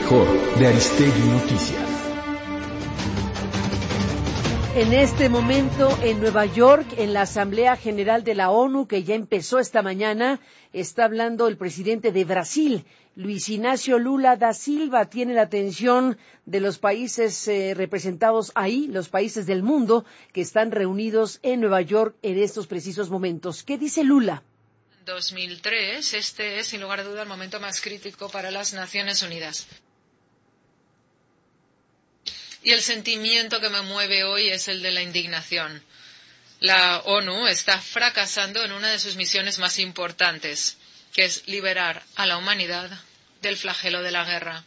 mejor de Aristegui Noticias. En este momento, en Nueva York, en la Asamblea General de la ONU, que ya empezó esta mañana, está hablando el presidente de Brasil, Luis Inácio Lula da Silva. Tiene la atención de los países representados ahí, los países del mundo que están reunidos en Nueva York en estos precisos momentos. ¿Qué dice Lula? 2003, este es, sin lugar a duda, el momento más crítico para las Naciones Unidas. Y el sentimiento que me mueve hoy es el de la indignación. La ONU está fracasando en una de sus misiones más importantes, que es liberar a la humanidad del flagelo de la guerra.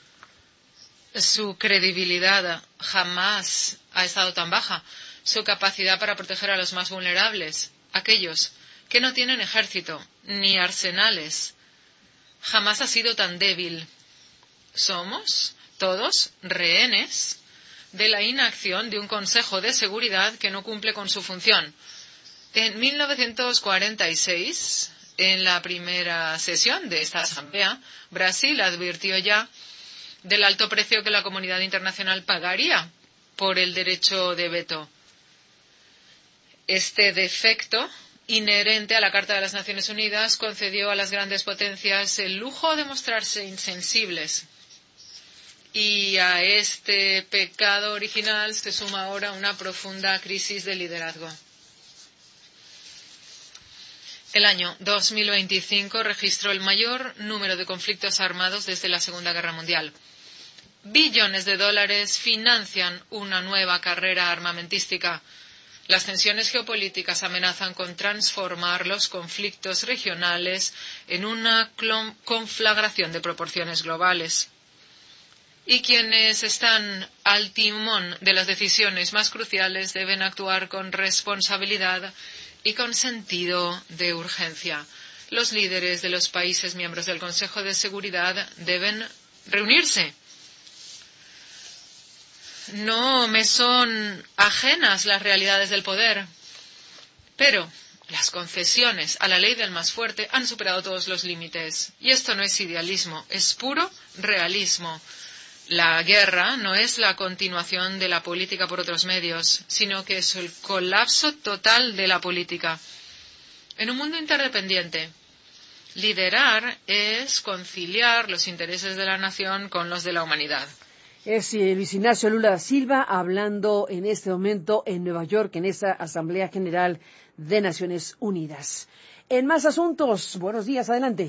Su credibilidad jamás ha estado tan baja. Su capacidad para proteger a los más vulnerables, aquellos que no tienen ejército ni arsenales, jamás ha sido tan débil. Somos todos rehenes de la inacción de un Consejo de Seguridad que no cumple con su función. En 1946, en la primera sesión de esta asamblea, Brasil advirtió ya del alto precio que la comunidad internacional pagaría por el derecho de veto. Este defecto inherente a la Carta de las Naciones Unidas concedió a las grandes potencias el lujo de mostrarse insensibles. Y a este pecado original se suma ahora una profunda crisis de liderazgo. El año 2025 registró el mayor número de conflictos armados desde la Segunda Guerra Mundial. Billones de dólares financian una nueva carrera armamentística. Las tensiones geopolíticas amenazan con transformar los conflictos regionales en una conflagración de proporciones globales. Y quienes están al timón de las decisiones más cruciales deben actuar con responsabilidad y con sentido de urgencia. Los líderes de los países miembros del Consejo de Seguridad deben reunirse. No me son ajenas las realidades del poder, pero las concesiones a la ley del más fuerte han superado todos los límites. Y esto no es idealismo, es puro realismo. La guerra no es la continuación de la política por otros medios, sino que es el colapso total de la política. En un mundo interdependiente, liderar es conciliar los intereses de la nación con los de la humanidad. Es Luis Inácio Lula da Silva hablando en este momento en Nueva York, en esta Asamblea General de Naciones Unidas. En más asuntos, buenos días, adelante.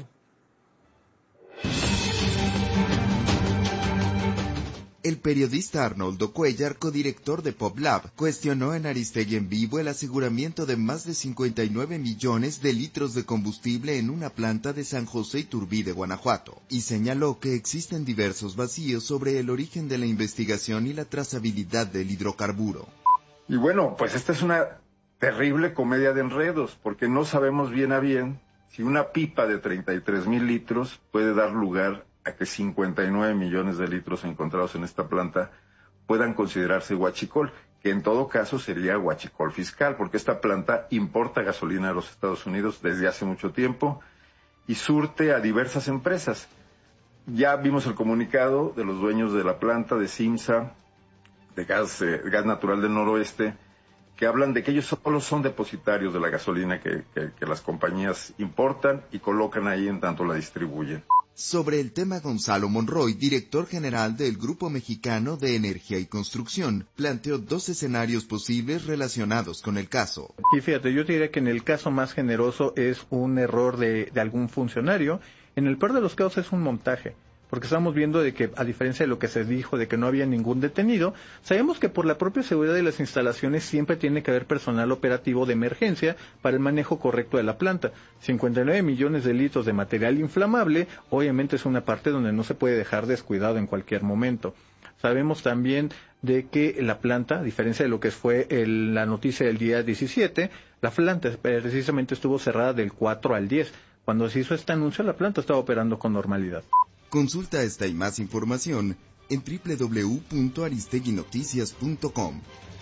El periodista Arnoldo Cuellar, codirector de PopLab, cuestionó en Aristegui en Vivo el aseguramiento de más de 59 millones de litros de combustible en una planta de San José Iturbide, Guanajuato, y señaló que existen diversos vacíos sobre el origen de la investigación y la trazabilidad del hidrocarburo. Y bueno, pues esta es una terrible comedia de enredos, porque no sabemos bien a bien si una pipa de 33,000 litros puede dar lugar a que 59 millones de litros encontrados en esta planta puedan considerarse huachicol, que en todo caso sería huachicol fiscal, porque esta planta importa gasolina de los Estados Unidos desde hace mucho tiempo y surte a diversas empresas. Ya vimos el comunicado de los dueños de la planta, de CIMSA, de gas natural del noroeste, que hablan de que ellos solo son depositarios de la gasolina que las compañías importan y colocan ahí en tanto la distribuyen. Sobre el tema, Gonzalo Monroy, director general del Grupo Mexicano de Energía y Construcción, planteó dos escenarios posibles relacionados con el caso. Y fíjate, yo diría que en el caso más generoso es un error de algún funcionario. En el peor de los casos es un montaje, porque estamos viendo de que, a diferencia de lo que se dijo de que no había ningún detenido, sabemos que por la propia seguridad de las instalaciones siempre tiene que haber personal operativo de emergencia para el manejo correcto de la planta. 59 millones de litros de material inflamable, obviamente es una parte donde no se puede dejar descuidado en cualquier momento. Sabemos también de que la planta, a diferencia de lo que fue la noticia del día 17, la planta precisamente estuvo cerrada del 4 al 10. Cuando se hizo este anuncio, la planta estaba operando con normalidad. Consulta esta y más información en www.aristeguinoticias.com.